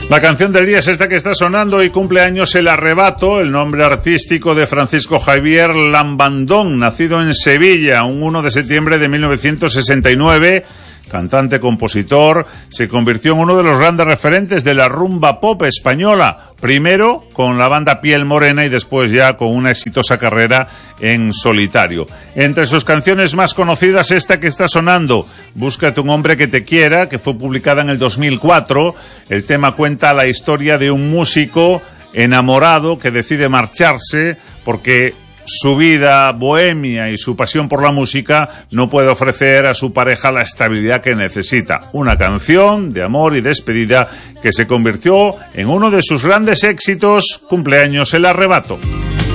La canción del día es esta que está sonando y cumple años El Arrebato, el nombre artístico de Francisco Javier Lambandón, nacido en Sevilla un 1 de septiembre de 1969. Cantante, compositor, se convirtió en uno de los grandes referentes de la rumba pop española, primero con la banda Piel Morena y después ya con una exitosa carrera en solitario. Entre sus canciones más conocidas, esta que está sonando, Búscate un hombre que te quiera, que fue publicada en el 2004. El tema cuenta la historia de un músico enamorado que decide marcharse porque su vida bohemia y su pasión por la música no puede ofrecer a su pareja la estabilidad que necesita. Una canción de amor y despedida que se convirtió en uno de sus grandes éxitos. Cumpleaños El Arrebato.